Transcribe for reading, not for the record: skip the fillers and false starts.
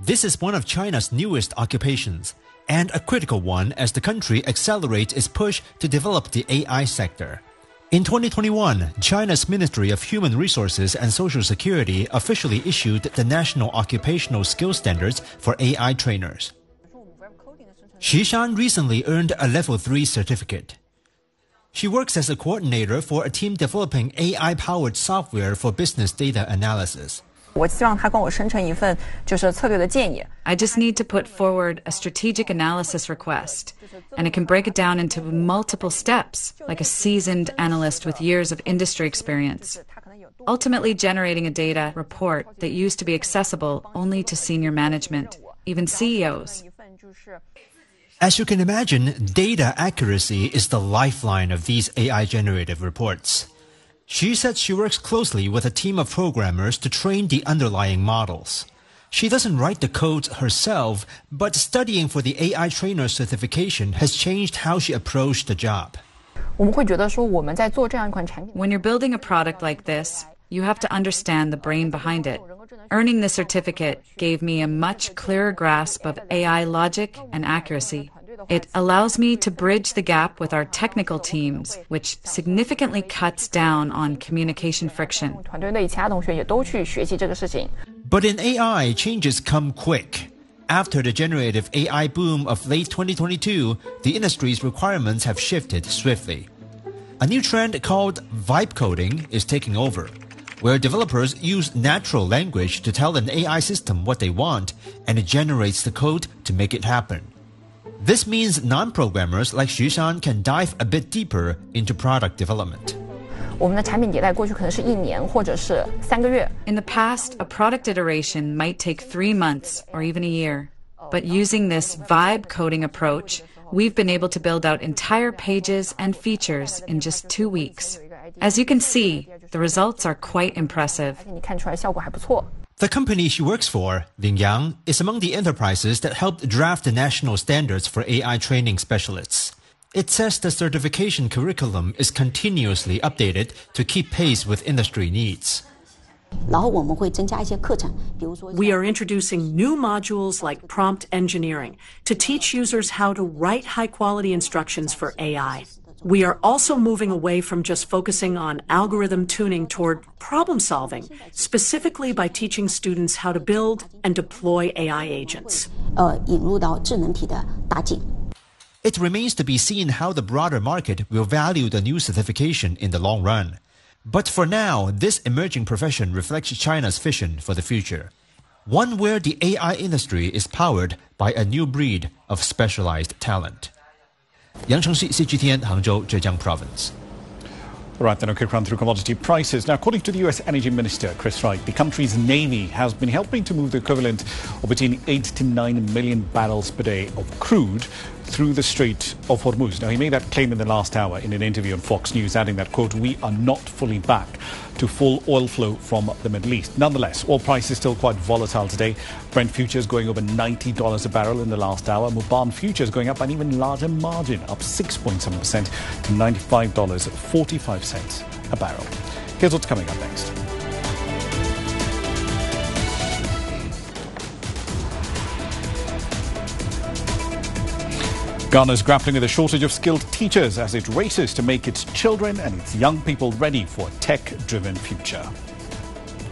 This is one of China's newest occupations, and a critical one as the country accelerates its push to develop the AI sector. In 2021, China's Ministry of Human Resources and Social Security officially issued the National Occupational Skill Standards for AI trainers. Xu Shan recently earned a Level 3 certificate. She works as a coordinator for a team developing AI-powered software for business data analysis. I just need to put forward a strategic analysis request, and it can break it down into multiple steps, like a seasoned analyst with years of industry experience, ultimately generating a data report that used to be accessible only to senior management, even CEOs. As you can imagine, data accuracy is the lifeline of these AI-generated reports. She said she works closely with a team of programmers to train the underlying models. She doesn't write the code herself, but studying for the AI trainer certification has changed how she approached the job. When you're building a product like this, you have to understand the brain behind it. Earning the certificate gave me a much clearer grasp of AI logic and accuracy. It allows me to bridge the gap with our technical teams, which significantly cuts down on communication friction. But in AI, changes come quick. After the generative AI boom of late 2022, the industry's requirements have shifted swiftly. A new trend called vibe coding is taking over, where developers use natural language to tell an AI system what they want, and it generates the code to make it happen. This means non-programmers like Xu Shan can dive a bit deeper into product development. In the past, a product iteration might take 3 months or even a year. But using this vibe coding approach, we've been able to build out entire pages and features in just 2 weeks. As you can see, the results are quite impressive. The company she works for, Lingyang, is among the enterprises that helped draft the national standards for AI training specialists. It says the certification curriculum is continuously updated to keep pace with industry needs. We are introducing new modules like prompt engineering to teach users how to write high-quality instructions for AI. We are also moving away from just focusing on algorithm tuning toward problem solving, specifically by teaching students how to build and deploy AI agents. It remains to be seen how the broader market will value the new certification in the long run. But for now, this emerging profession reflects China's vision for the future, one where the AI industry is powered by a new breed of specialized talent. Yang Chengxi, CGTN, Hangzhou, Zhejiang Province. All right, then a quick run through commodity prices. Now, according to the U.S. Energy Minister, Chris Wright, the country's Navy has been helping to move the equivalent of between 8 to 9 million barrels per day of crude through the Strait of Hormuz. Now, he made that claim in the last hour in an interview on Fox News, adding that, quote, "We are not fully back to full oil flow from the Middle East." Nonetheless, oil price is still quite volatile today. Brent futures going over $90 a barrel in the last hour. Mubadala futures going up by an even larger margin, up 6.7% to $95.45 a barrel. Here's what's coming up next. Ghana is grappling with a shortage of skilled teachers as it races to make its children and its young people ready for a tech-driven future.